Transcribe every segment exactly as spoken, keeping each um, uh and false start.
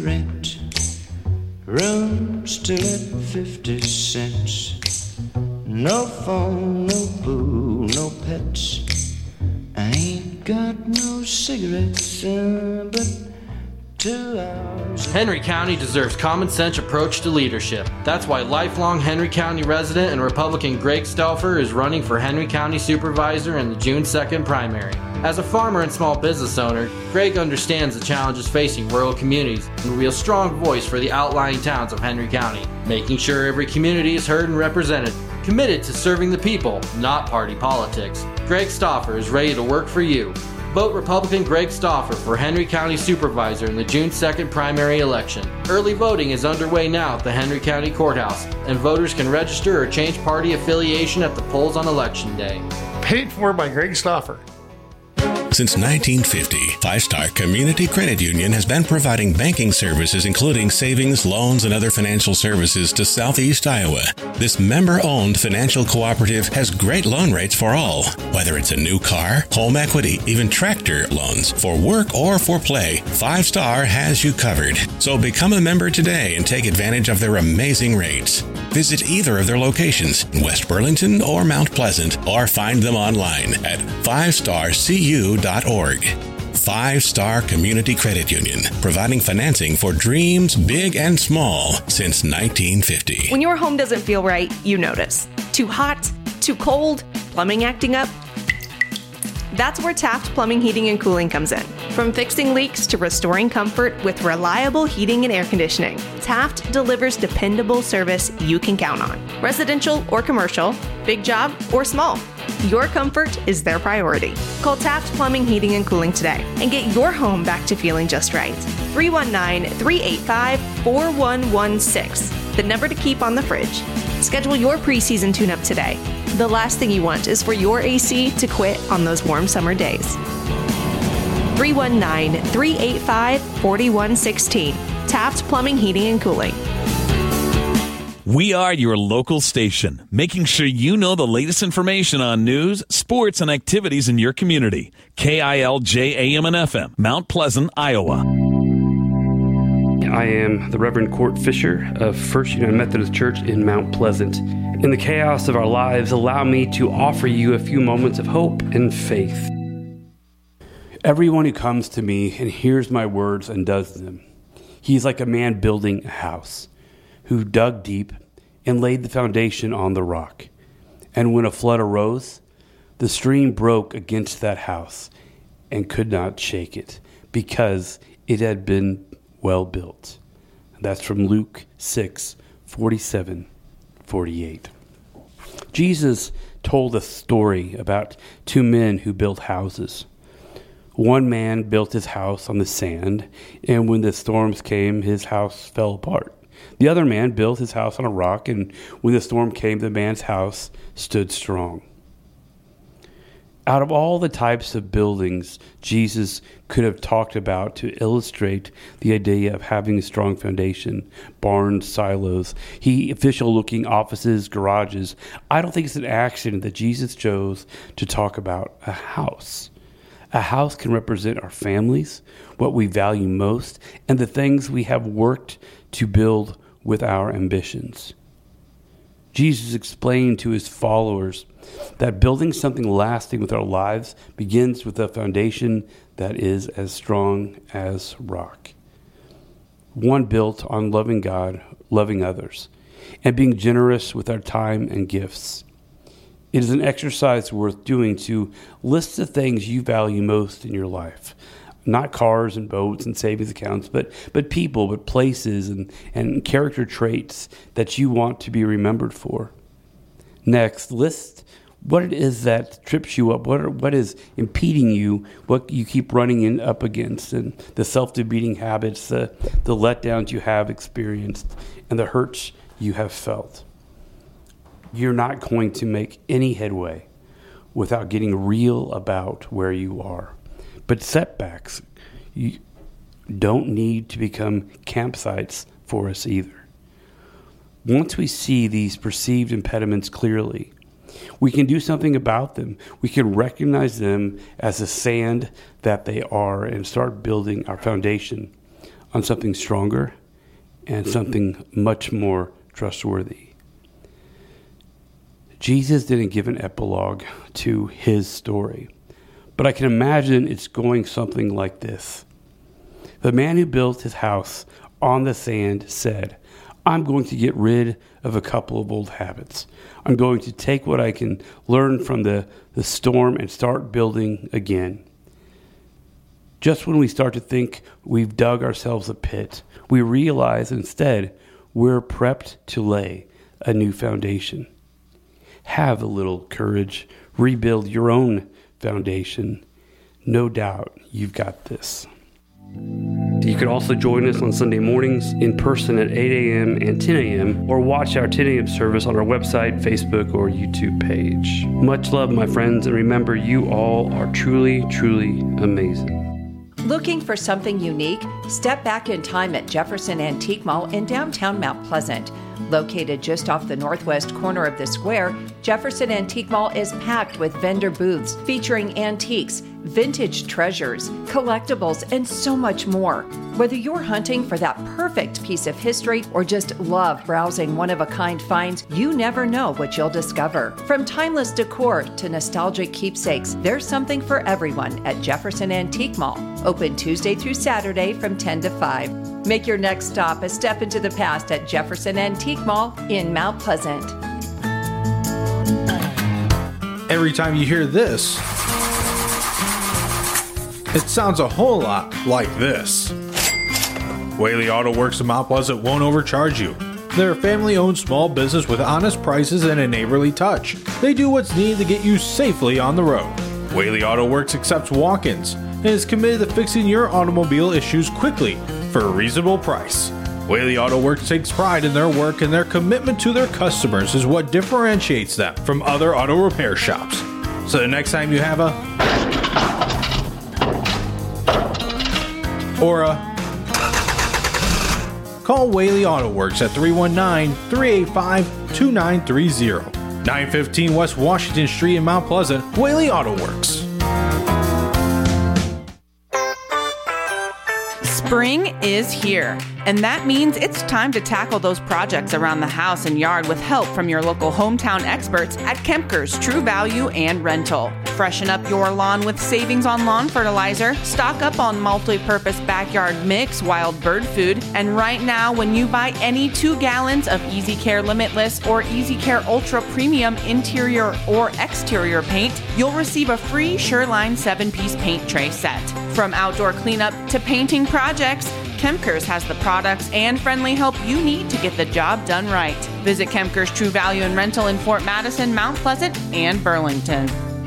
Rent, room still at fifty cents. No phone, no pool, no pets. I ain't got no cigarettes, uh, but two hours. Henry County deserves common sense approach to leadership. That's why lifelong Henry County resident and Republican Greg Stauffer is running for Henry County Supervisor in the June second primary. As a farmer and small business owner, Greg understands the challenges facing rural communities and will be a strong voice for the outlying towns of Henry County, making sure every community is heard and represented. Committed to serving the people, not party politics. Greg Stauffer is ready to work for you. Vote Republican Greg Stauffer for Henry County Supervisor in the June second primary election. Early voting is underway now at the Henry County Courthouse, and voters can register or change party affiliation at the polls on Election Day. Paid for by Greg Stauffer. Since nineteen fifty, Five Star Community Credit Union has been providing banking services including savings, loans, and other financial services to Southeast Iowa. This member-owned financial cooperative has great loan rates for all, whether it's a new car, home equity, even tractor loans. For work or for play, Five Star has you covered. So become a member today and take advantage of their amazing rates. Visit either of their locations in West Burlington or Mount Pleasant, or find them online at five star c u dot org. Five Star Community Credit Union, providing financing for dreams big and small since nineteen fifty. When your home doesn't feel right, you notice. Too hot, too cold, plumbing acting up. That's where Taft Plumbing, Heating, and Cooling comes in. From fixing leaks to restoring comfort with reliable heating and air conditioning, Taft delivers dependable service you can count on. Residential or commercial, big job or small, your comfort is their priority. Call Taft Plumbing, Heating, and Cooling today and get your home back to feeling just right. three one nine, three eight five, four one one six, the number to keep on the fridge. Schedule your preseason tune-up today. The last thing you want is for your A C to quit on those warm summer days. three one nine, three eight five, four one one six, Taft Plumbing, Heating, and Cooling. We are your local station, making sure you know the latest information on news, sports, and activities in your community. K I L J A M and F M, Mount Pleasant, Iowa. I am the Reverend Court Fisher of First United Methodist Church in Mount Pleasant. In the chaos of our lives, allow me to offer you a few moments of hope and faith. Everyone who comes to me and hears my words and does them, he is like a man building a house, who dug deep and laid the foundation on the rock. And when a flood arose, the stream broke against that house and could not shake it, because it had been well built. That's from Luke six, forty-seven, forty-eight. Jesus told a story about two men who built houses. One man built his house on the sand, and when the storms came, his house fell apart. The other man built his house on a rock, and when the storm came, the man's house stood strong. Out of all the types of buildings Jesus could have talked about to illustrate the idea of having a strong foundation, barns, silos, he official-looking offices, garages, I don't think it's an accident that Jesus chose to talk about a house. A house can represent our families, what we value most, and the things we have worked to build with our ambitions. Jesus explained to his followers that building something lasting with our lives begins with a foundation that is as strong as rock. One built on loving God, loving others, and being generous with our time and gifts. It is an exercise worth doing to list the things you value most in your life. Not cars and boats and savings accounts, but but people, but places and, and character traits that you want to be remembered for. Next, list what it is that trips you up, what are, what is impeding you, what you keep running in up against, and the self-defeating habits, the, the letdowns you have experienced, and the hurts you have felt. You're not going to make any headway without getting real about where you are. But setbacks you don't need to become campsites for us either. Once we see these perceived impediments clearly, we can do something about them. We can recognize them as the sand that they are and start building our foundation on something stronger and something much more trustworthy. Jesus didn't give an epilogue to his story, but I can imagine it's going something like this. The man who built his house on the sand said, I'm going to get rid of a couple of old habits. I'm going to take what I can learn from the, the storm and start building again. Just when we start to think we've dug ourselves a pit, we realize instead we're prepped to lay a new foundation. Have a little courage. Rebuild your own foundation. No doubt you've got this. You could also join us on Sunday mornings in person at eight a.m. and ten a.m. or watch our ten a.m. service on our website, Facebook, or YouTube page. Much love, my friends, and remember, you all are truly, truly amazing. Looking for something unique? Step back in time at Jefferson Antique Mall in downtown Mount Pleasant. Located just off the northwest corner of the square, Jefferson Antique Mall is packed with vendor booths featuring antiques, vintage treasures, collectibles, and so much more. Whether you're hunting for that perfect piece of history or just love browsing one-of-a-kind finds, you never know what you'll discover. From timeless decor to nostalgic keepsakes, there's something for everyone at Jefferson Antique Mall. Open Tuesday through Saturday from ten to five. Make your next stop a step into the past at Jefferson Antique Mall in Mount Pleasant. Every time you hear this, it sounds a whole lot like this. Whaley Auto Works in Mount Pleasant won't overcharge you. They're a family-owned small business with honest prices and a neighborly touch. They do what's needed to get you safely on the road. Whaley Auto Works accepts walk-ins and is committed to fixing your automobile issues quickly for a reasonable price. Whaley Auto Works takes pride in their work, and their commitment to their customers is what differentiates them from other auto repair shops. So the next time you have a or a call Whaley Auto Works at three one nine, three eight five, two nine three zero. nine fifteen West Washington Street in Mount Pleasant, Whaley Auto Works. Spring is here, and that means it's time to tackle those projects around the house and yard with help from your local hometown experts at Kempker's True Value and Rental. Freshen up your lawn with savings on lawn fertilizer, stock up on multi-purpose backyard mix, wild bird food, and right now when you buy any two gallons of Easy Care Limitless or Easy Care Ultra Premium interior or exterior paint, you'll receive a free Shoreline seven-piece paint tray set. From outdoor cleanup to painting projects, Kempker's has the products and friendly help you need to get the job done right. Visit Kempker's True Value and Rental in Fort Madison, Mount Pleasant, and Burlington.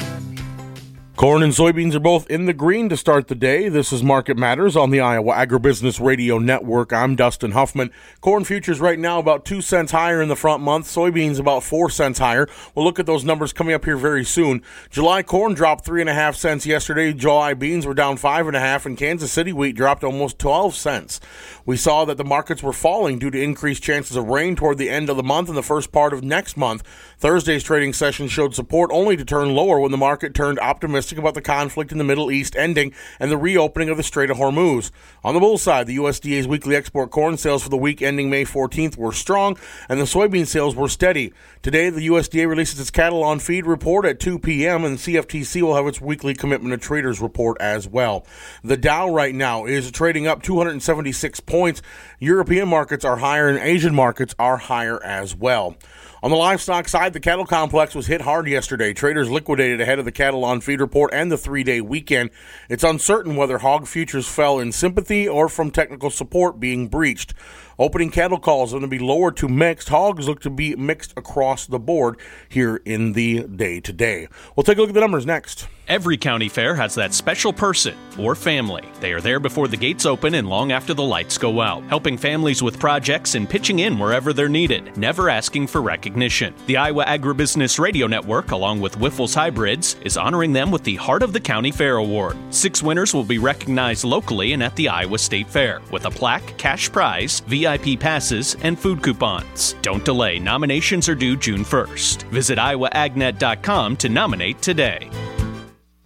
Corn and soybeans are both in the green to start the day. This is Market Matters on the Iowa Agribusiness Radio Network. I'm Dustin Huffman. Corn futures right now about two cents higher in the front month. Soybeans about four cents higher. We'll look at those numbers coming up here very soon. July corn dropped three and a half cents yesterday. July beans were down five and a half, and Kansas City wheat dropped almost twelve cents. We saw that the markets were falling due to increased chances of rain toward the end of the month and the first part of next month. Thursday's trading session showed support only to turn lower when the market turned optimistic about the conflict in the Middle East ending and the reopening of the Strait of Hormuz. On the bull side, the U S D A's weekly export corn sales for the week ending May fourteenth were strong, and the soybean sales were steady. Today, the U S D A releases its cattle on feed report at two p.m., and the C F T C will have its weekly commitment of traders report as well. The Dow right now is trading up two hundred seventy-six points. European markets are higher, and Asian markets are higher as well. On the livestock side, the cattle complex was hit hard yesterday. Traders liquidated ahead of the cattle on feed report and the three-day weekend. It's uncertain whether hog futures fell in sympathy or from technical support being breached. Opening cattle calls are going to be lower to mixed. Hogs look to be mixed across the board here in the day-to-day. We'll take a look at the numbers next. Every county fair has that special person or family. They are there before the gates open and long after the lights go out, helping families with projects and pitching in wherever they're needed, never asking for recognition. The Iowa Agribusiness Radio Network, along with Wiffles Hybrids, is honoring them with the Heart of the County Fair Award. Six winners will be recognized locally and at the Iowa State Fair, with a plaque, cash prize, V I P passes, and food coupons. Don't delay. Nominations are due June first. Visit iowa ag net dot com to nominate today.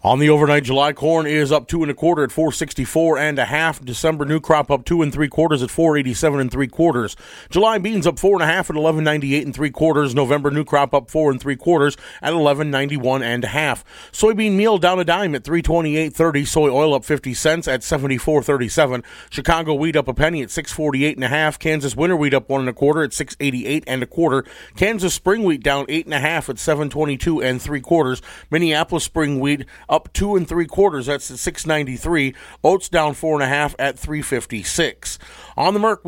On the overnight, July corn is up two and a quarter at four sixty-four and a half. December new crop up two and three quarters at four eighty-seven and three quarters. July beans up four and a half at eleven ninety-eight and three quarters. November new crop up four and three quarters at eleven ninety-one and a half. Soybean meal down a dime at three twenty-eight thirty. Soy oil up fifty cents at seventy-four thirty-seven. Chicago wheat up a penny at six forty-eight and a half. Kansas winter wheat up one and a quarter at six eighty-eight and a quarter. Kansas spring wheat down eight and a half at seven twenty-two and three quarters. Minneapolis spring wheat up two and three quarters. That's at six ninety-three. Oats down four and a half at three fifty-six. On the Merc.